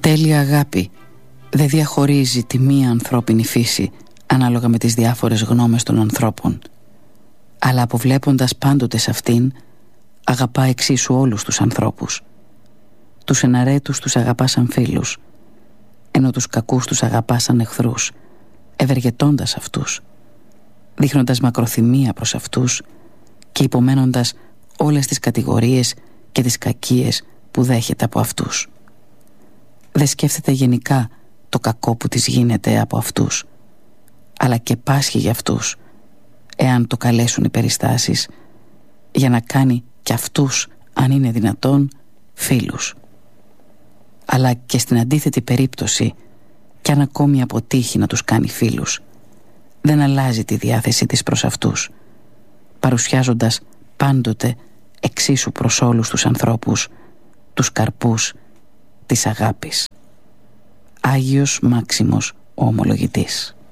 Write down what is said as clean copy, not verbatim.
τέλεια αγάπη δεν διαχωρίζει τη μία ανθρώπινη φύση ανάλογα με τις διάφορες γνώμες των ανθρώπων, αλλά αποβλέποντας πάντοτε σε αυτήν, αγαπά εξίσου όλους τους ανθρώπους. Τους εναρέτους τους αγαπά σαν φίλους, ενώ τους κακούς τους αγαπά σαν εχθρούς, ευεργετώντας αυτούς, δείχνοντας μακροθυμία προς αυτούς και υπομένοντας όλες τις κατηγορίες και τις κακίες που δέχεται από αυτούς. Δεν σκέφτεται γενικά το κακό που της γίνεται από αυτούς, αλλά και πάσχει για αυτούς, εάν το καλέσουν οι περιστάσεις, για να κάνει κι αυτούς, αν είναι δυνατόν, φίλους. Αλλά και στην αντίθετη περίπτωση, κι αν ακόμη αποτύχει να τους κάνει φίλους, δεν αλλάζει τη διάθεση της προς αυτούς, παρουσιάζοντας πάντοτε εξίσου προς όλους τους ανθρώπους τους καρπούς της αγάπης. Άγιος Μάξιμος ο Ομολογητής.